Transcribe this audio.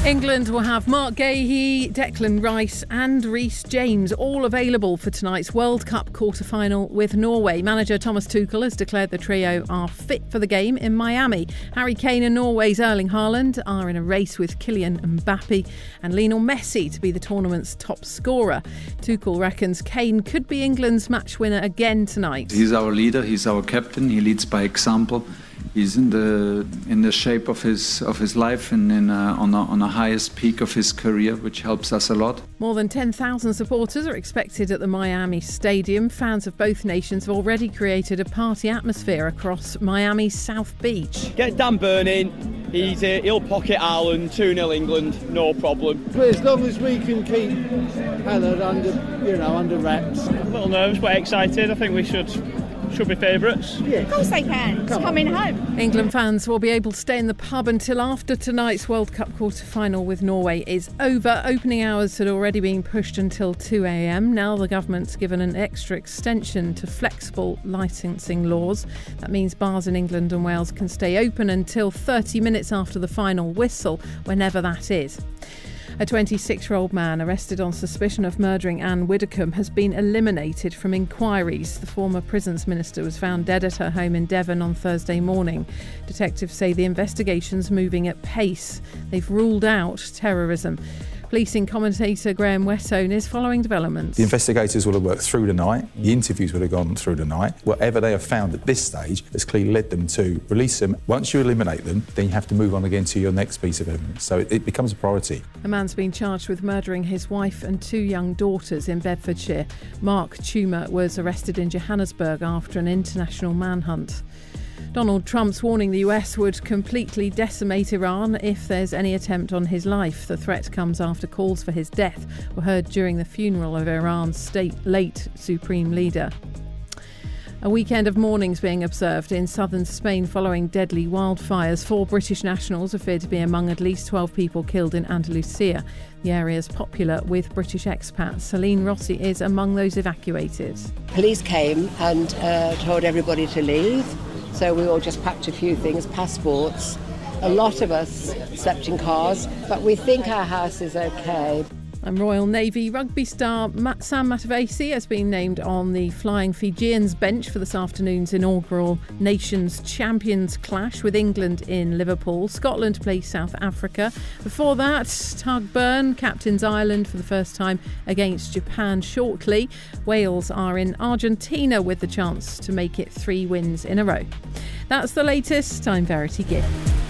England will have Mark Gahey, Declan Rice and Reece James all available for tonight's World Cup quarter-final with Norway. Manager Thomas Tuchel has declared the trio are fit for the game in Miami. Harry Kane and Norway's Erling Haaland are in a race with Kylian Mbappe and Lionel Messi to be the tournament's top scorer. Tuchel reckons Kane could be England's match winner again tonight. He's our leader, he's our captain, he leads by example. He's in the shape of his life and on the highest peak of his career, which helps us a lot. More than 10,000 supporters are expected at the Miami Stadium. Fans of both nations have already created a party atmosphere across Miami's South Beach. Get Dan Burn in. He'll pocket Ireland, 2-0 England, no problem. But as long as we can keep Hannah under wraps. A little nervous but excited. I think we should be favourites. Yeah. Of course they can. It's coming home. England fans will be able to stay in the pub until after tonight's World Cup quarter-final with Norway is over. Opening hours had already been pushed until 2 a.m. Now the government's given an extra extension to flexible licensing laws. That means bars in England and Wales can stay open until 30 minutes after the final whistle, whenever that is. A 26-year-old man arrested on suspicion of murdering Anne Widdecombe has been eliminated from inquiries. The former prisons minister was found dead at her home in Devon on Thursday morning. Detectives say the investigation's moving at pace. They've ruled out terrorism. Policing commentator Graham Whettone is following developments. The investigators will have worked through the night. The interviews will have gone through the night. Whatever they have found at this stage has clearly led them to release them. Once you eliminate them, then you have to move on again to your next piece of evidence. So it becomes a priority. A man's been charged with murdering his wife and 2 young daughters in Bedfordshire. Mark Tumer was arrested in Johannesburg after an international manhunt. Donald Trump's warning the US would completely decimate Iran if there's any attempt on his life. The threat comes after calls for his death were heard during the funeral of Iran's late supreme leader. A weekend of mournings being observed in southern Spain following deadly wildfires. 4 British nationals are feared to be among at least 12 people killed in Andalusia. The area is popular with British expats. Celine Rossi is among those evacuated. Police came and told everybody to leave. So we all just packed a few things, passports. A lot of us slept in cars, but we think our house is okay. And Royal Navy rugby star Sam Matavesi has been named on the Flying Fijians bench for this afternoon's inaugural Nations Champions clash with England in Liverpool. Scotland play South Africa. Before that, Tadhg Beirne captains Ireland for the first time against Japan shortly. Wales are in Argentina with the chance to make it 3 wins in a row. That's the latest. I'm Verity Gibb.